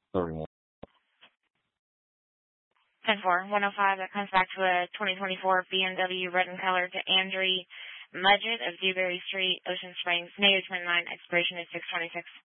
31. 10-4, 105. That comes back to a 2024 BMW red in color to Andre Mudgett of Dewberry Street, Ocean Springs, May 29. Expiration is 626.